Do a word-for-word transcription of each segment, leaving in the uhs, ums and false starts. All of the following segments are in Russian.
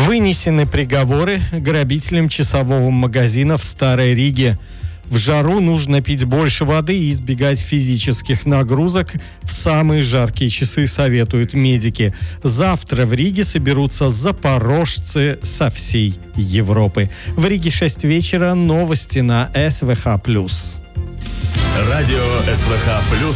Вынесены приговоры грабителям часового магазина в Старой Риге. В жару нужно пить больше воды и избегать физических нагрузок. В самые жаркие часы советуют медики. Завтра в Риге соберутся запорожцы со всей Европы. В Риге шесть вечера. Новости на эс вэ ха плюс. Радио эс вэ ха плюс.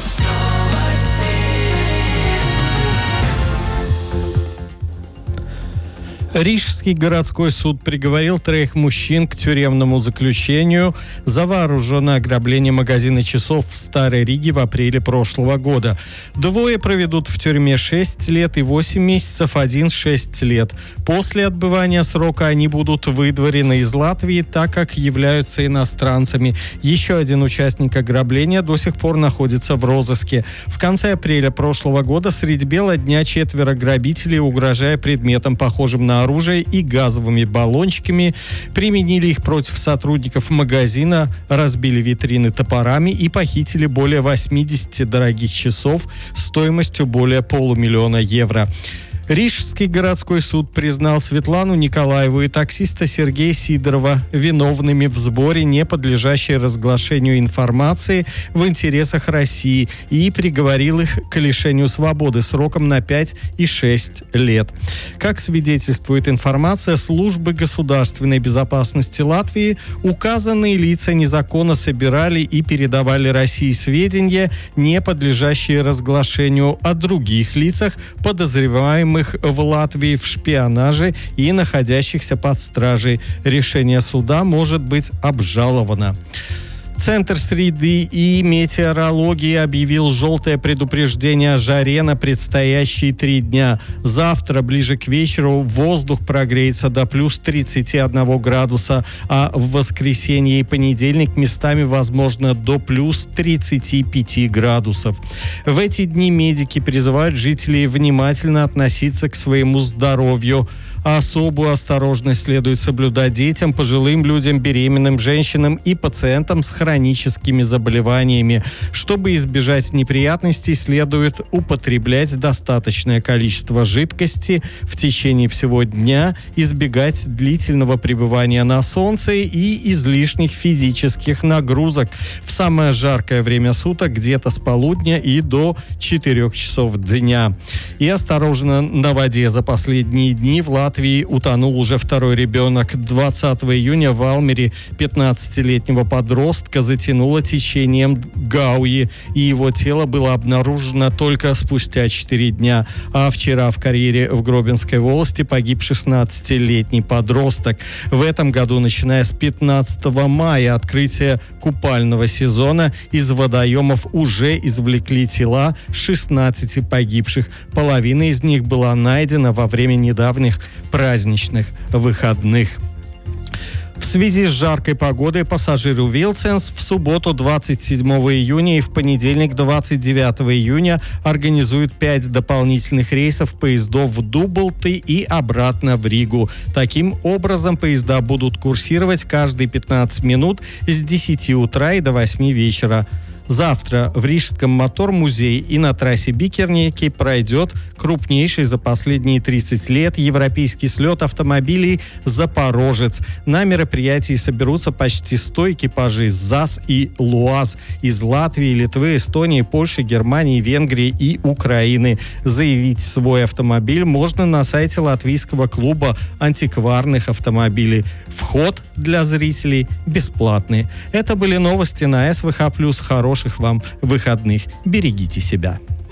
Рижский городской суд приговорил троих мужчин к тюремному заключению за вооруженное ограбление магазина часов в Старой Риге в апреле прошлого года. Двое проведут в тюрьме шесть лет и восемь месяцев, один шесть лет. После отбывания срока они будут выдворены из Латвии, так как являются иностранцами. Еще один участник ограбления до сих пор находится в розыске. В конце апреля прошлого года средь бела дня четверо грабителей, угрожая предметом, похожим на оружие и газовыми баллончиками, применили их против сотрудников магазина, разбили витрины топорами и похитили более восьмидесяти дорогих часов стоимостью более полумиллиона евро. Рижский городской суд признал Светлану Николаеву и таксиста Сергея Сидорова виновными в сборе, не подлежащей разглашению информации в интересах России, и приговорил их к лишению свободы сроком на пять и шесть лет. Как свидетельствует информация службы государственной безопасности Латвии, указанные лица незаконно собирали и передавали России сведения, не подлежащие разглашению, о других лицах, подозреваемых в Латвии в шпионаже и находящихся под стражей. Решение суда может быть обжаловано. Центр среды и метеорологии объявил желтое предупреждение о жаре на предстоящие три дня. Завтра, ближе к вечеру, воздух прогреется до плюс тридцати одного градуса, а в воскресенье и понедельник местами возможно до плюс тридцати пяти градусов. В эти дни медики призывают жителей внимательно относиться к своему здоровью. Особую осторожность следует соблюдать детям, пожилым людям, беременным женщинам и пациентам с хроническими заболеваниями. Чтобы избежать неприятностей, следует употреблять достаточное количество жидкости в течение всего дня, избегать длительного пребывания на солнце и излишних физических нагрузок в самое жаркое время суток, где-то с полудня и до четырёх часов дня. И осторожно на воде. За последние дни в Латвии утонул уже второй ребенок. двадцатого июня в Алмере пятнадцатилетнего подростка затянуло течением Гауи, и его тело было обнаружено только спустя четыре дня. А вчера в карьере в Гробинской волости погиб шестнадцатилетний подросток. В этом году, начиная с пятнадцатого мая, открытия купального сезона, из водоемов уже извлекли тела шестнадцати погибших. Половина из них была найдена во время недавних праздничных выходных. В связи с жаркой погодой пассажиры Вилсенс в субботу двадцать седьмого июня и в понедельник двадцать девятого июня организуют пять дополнительных рейсов поездов в Дублты и обратно в Ригу. Таким образом, поезда будут курсировать каждые пятнадцать минут с десяти утра и до восьми вечера. Завтра в Рижском мотор-музее и на трассе Бикернеки пройдет крупнейший за последние тридцать лет европейский слет автомобилей «Запорожец». На мероприятии соберутся почти сто экипажей ЗАЗ и ЛУАЗ из Латвии, Литвы, Эстонии, Польши, Германии, Венгрии и Украины. Заявить свой автомобиль можно на сайте Латвийского клуба антикварных автомобилей. Вход для зрителей бесплатный. Это были новости на эс вэ ха плюс. Хороших вам выходных. Берегите себя.